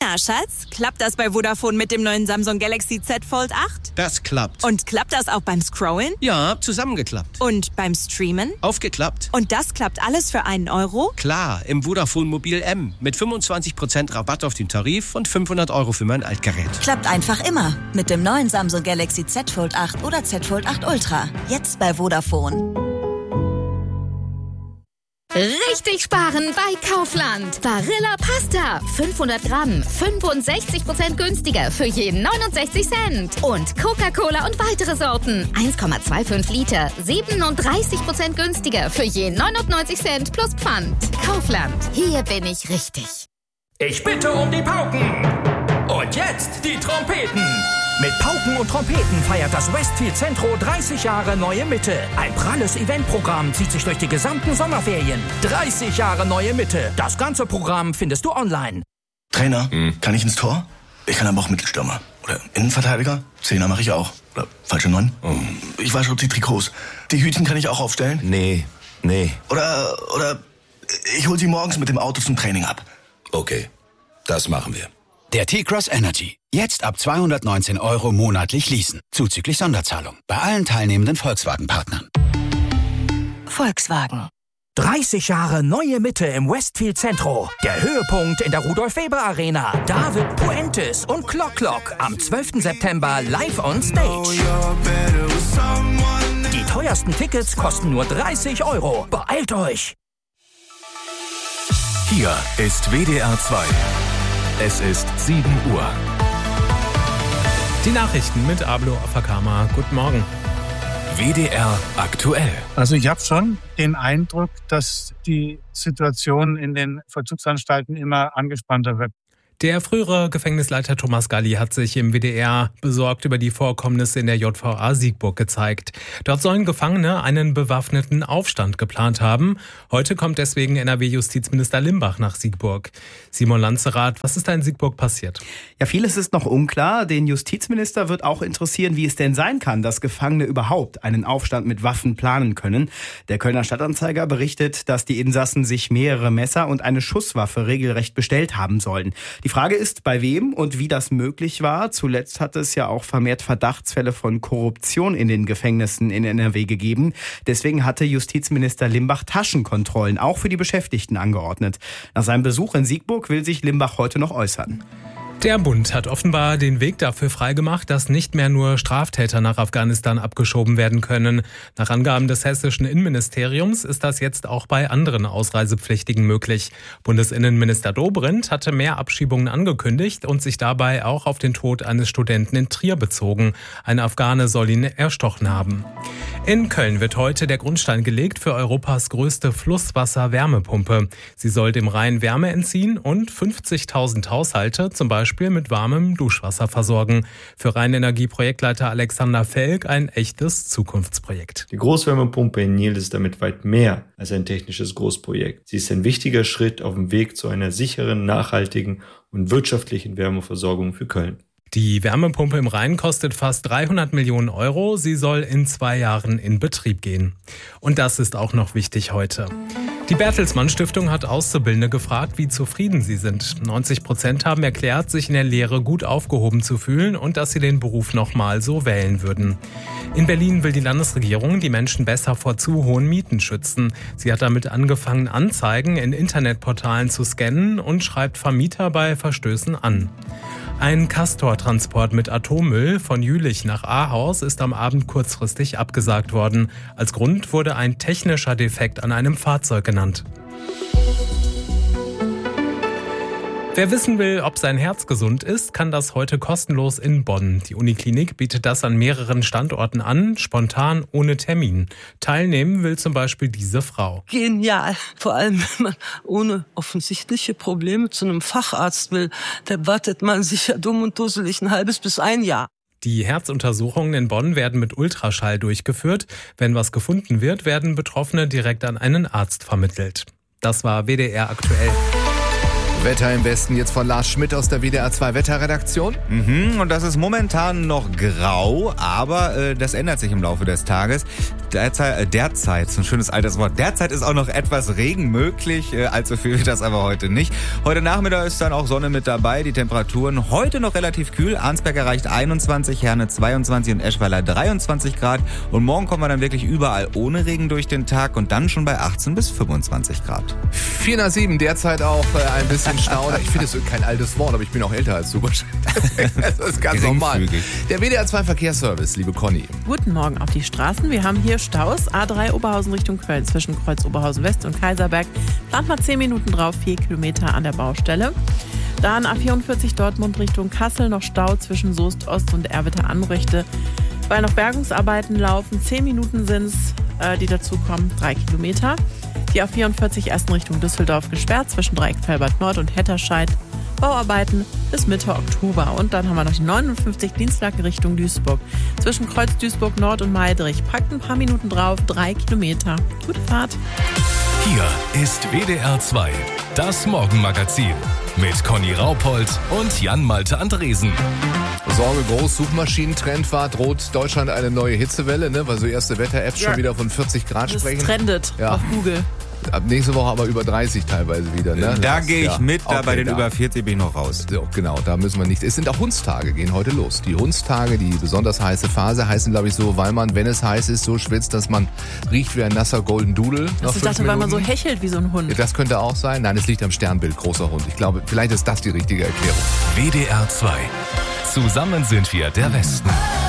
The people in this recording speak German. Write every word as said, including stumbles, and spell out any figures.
Na, Schatz, klappt das bei Vodafone mit dem neuen Samsung Galaxy Z Fold acht? Das klappt. Und klappt das auch beim Scrollen? Ja, zusammengeklappt. Und beim Streamen? Aufgeklappt. Und das klappt alles für einen Euro? Klar, im Vodafone Mobil M. Mit fünfundzwanzig Prozent Rabatt auf den Tarif und fünfhundert Euro für mein Altgerät. Klappt einfach immer. Mit dem neuen Samsung Galaxy Z Fold acht oder Z Fold acht Ultra. Jetzt bei Vodafone. Richtig sparen bei Kaufland. Barilla Pasta. fünfhundert Gramm. fünfundsechzig Prozent günstiger für jeden neunundsechzig Cent. Und Coca-Cola und weitere Sorten. eins Komma fünfundzwanzig Liter. siebenunddreißig Prozent günstiger für jeden neunundneunzig Cent plus Pfand. Kaufland. Hier bin ich richtig. Ich bitte um die Pauken. Und jetzt die Trompeten. Mit Pauken und Trompeten feiert das Westfield Centro dreißig Jahre Neue Mitte. Ein pralles Eventprogramm zieht sich durch die gesamten Sommerferien. dreißig Jahre Neue Mitte. Das ganze Programm findest du online. Trainer, hm. kann ich ins Tor? Ich kann aber auch Mittelstürmer. Oder Innenverteidiger? Zehner mache ich auch. Oder falsche Neun? Oh. Ich wasche die Trikots. Die Hütchen kann ich auch aufstellen? Nee, nee. Oder, oder ich hol sie morgens mit dem Auto zum Training ab. Okay, das machen wir. Der T-Cross Energy. Jetzt ab zweihundertneunzehn Euro monatlich leasen. Zuzüglich Sonderzahlung. Bei allen teilnehmenden Volkswagen-Partnern. Volkswagen. dreißig Jahre Neue Mitte im Westfield Centro. Der Höhepunkt in der Rudolf-Weber-Arena. David Puentes und Clock Clock am zwölften September live on stage. Die teuersten Tickets kosten nur dreißig Euro. Beeilt euch! Hier ist W D R zwei. Es ist sieben Uhr. Die Nachrichten mit Ablo Afakama. Guten Morgen. W D R aktuell. Also ich habe schon den Eindruck, dass die Situation in den Vollzugsanstalten immer angespannter wird. Der frühere Gefängnisleiter Thomas Galli hat sich im W D R besorgt über die Vorkommnisse in der J V A Siegburg gezeigt. Dort sollen Gefangene einen bewaffneten Aufstand geplant haben. Heute kommt deswegen N R W-Justizminister Limbach nach Siegburg. Simon Lanzerath, was ist da in Siegburg passiert? Ja, vieles ist noch unklar. Den Justizminister wird auch interessieren, wie es denn sein kann, dass Gefangene überhaupt einen Aufstand mit Waffen planen können. Der Kölner Stadtanzeiger berichtet, dass die Insassen sich mehrere Messer und eine Schusswaffe regelrecht bestellt haben sollen. Die Die Frage ist, bei wem und wie das möglich war. Zuletzt hat es ja auch vermehrt Verdachtsfälle von Korruption in den Gefängnissen in N R W gegeben. Deswegen hatte Justizminister Limbach Taschenkontrollen auch für die Beschäftigten angeordnet. Nach seinem Besuch in Siegburg will sich Limbach heute noch äußern. Der Bund hat offenbar den Weg dafür freigemacht, dass nicht mehr nur Straftäter nach Afghanistan abgeschoben werden können. Nach Angaben des hessischen Innenministeriums ist das jetzt auch bei anderen Ausreisepflichtigen möglich. Bundesinnenminister Dobrindt hatte mehr Abschiebungen angekündigt und sich dabei auch auf den Tod eines Studenten in Trier bezogen. Ein Afghane soll ihn erstochen haben. In Köln wird heute der Grundstein gelegt für Europas größte Flusswasser-Wärmepumpe. Sie soll dem Rhein Wärme entziehen und fünfzigtausend Haushalte zum Beispiel mit warmem Duschwasser versorgen. Für Rheinenergie-Projektleiter Alexander Felk ein echtes Zukunftsprojekt. Die Großwärmepumpe in Nil ist damit weit mehr als ein technisches Großprojekt. Sie ist ein wichtiger Schritt auf dem Weg zu einer sicheren, nachhaltigen und wirtschaftlichen Wärmeversorgung für Köln. Die Wärmepumpe im Rhein kostet fast dreihundert Millionen Euro. Sie soll in zwei Jahren in Betrieb gehen. Und das ist auch noch wichtig heute. Die Bertelsmann Stiftung hat Auszubildende gefragt, wie zufrieden sie sind. neunzig Prozent haben erklärt, sich in der Lehre gut aufgehoben zu fühlen und dass sie den Beruf nochmal so wählen würden. In Berlin will die Landesregierung die Menschen besser vor zu hohen Mieten schützen. Sie hat damit angefangen, Anzeigen in Internetportalen zu scannen und schreibt Vermieter bei Verstößen an. Ein Castor-Transport mit Atommüll von Jülich nach Ahaus ist am Abend kurzfristig abgesagt worden. Als Grund wurde ein technischer Defekt an einem Fahrzeug genannt. Wer wissen will, ob sein Herz gesund ist, kann das heute kostenlos in Bonn. Die Uniklinik bietet das an mehreren Standorten an, spontan ohne Termin. Teilnehmen will zum Beispiel diese Frau. Genial. Vor allem, wenn man ohne offensichtliche Probleme zu einem Facharzt will, da wartet man sicher dumm und dusselig ein halbes bis ein Jahr. Die Herzuntersuchungen in Bonn werden mit Ultraschall durchgeführt. Wenn was gefunden wird, werden Betroffene direkt an einen Arzt vermittelt. Das war W D R aktuell. Wetter im Westen jetzt von Lars Schmidt aus der W D R zwei Wetterredaktion. Mhm, und das ist momentan noch grau, aber äh, das ändert sich im Laufe des Tages. Derzeit, äh, derzeit, so ein schönes altes Wort, derzeit ist auch noch etwas Regen möglich, äh, allzu viel wird das aber heute nicht. Heute Nachmittag ist dann auch Sonne mit dabei, die Temperaturen heute noch relativ kühl. Arnsberg erreicht einundzwanzig, Herne zweiundzwanzig und Eschweiler dreiundzwanzig Grad. Und morgen kommen wir dann wirklich überall ohne Regen durch den Tag und dann schon bei achtzehn bis fünfundzwanzig Grad. vier nach sieben, derzeit auch äh, ein bisschen Stau. Ich finde, es ist kein altes Wort, aber ich bin auch älter als du. Das ist ganz normal. Der W D R zwei Verkehrsservice, liebe Conny. Guten Morgen auf die Straßen. Wir haben hier Staus. A drei Oberhausen Richtung Köln zwischen Kreuz Oberhausen West und Kaiserberg. Plant mal zehn Minuten drauf, vier Kilometer an der Baustelle. Dann A vierundvierzig Dortmund Richtung Kassel, noch Stau zwischen Soest Ost und Erwitte-Anrichte. Weil noch Bergungsarbeiten laufen, zehn Minuten sind es, äh, die dazukommen, drei Kilometer. Die A vierundvierzig ersten Richtung Düsseldorf gesperrt, zwischen Dreieck-Felbert Nord und Hetterscheid. Bauarbeiten bis Mitte Oktober. Und dann haben wir noch die neunundfünfzig Dienstlaken Richtung Duisburg. Zwischen Kreuz Duisburg Nord und Meidrich. Packt ein paar Minuten drauf, drei Kilometer. Gute Fahrt. Hier ist W D R zwei, das Morgenmagazin mit Conny Raupold und Jan-Malte Andresen. Sorge groß, Suchmaschinentrend war, droht Deutschland eine neue Hitzewelle, ne? Weil so erste Wetter-Apps ja. schon wieder von vierzig Grad das sprechen. Das trendet ja. auf Google. Ab nächste Woche aber über dreißig teilweise wieder. Ne? Da gehe ich ja. mit, da okay, bei den da. über vierzig bin ich noch raus. So, genau, da müssen wir nicht. Es sind auch Hundstage, gehen heute los. Die Hundstage, die besonders heiße Phase, heißen, glaube ich, so, weil man, wenn es heiß ist, so schwitzt, dass man riecht wie ein nasser Golden Doodle. Also ich dachte, Minuten. weil man so hechelt wie so ein Hund. Das könnte auch sein. Nein, es liegt am Sternbild, großer Hund. Ich glaube, vielleicht ist das die richtige Erklärung. W D R zwei. Zusammen sind wir der Westen.